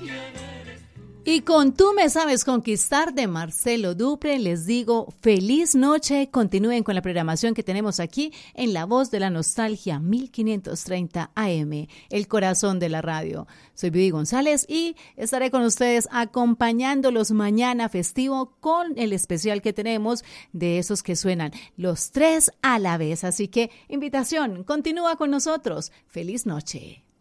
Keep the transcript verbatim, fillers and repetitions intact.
Y con Tú me sabes conquistar de Marcelo Dupré les digo feliz noche. Continúen con la programación que tenemos aquí en La Voz de la Nostalgia mil quinientos treinta A M, el corazón de la radio. Soy Vivi González y estaré con ustedes acompañándolos mañana festivo con el especial que tenemos de esos que suenan los tres a la vez. Así que invitación, continúa con nosotros. Feliz noche.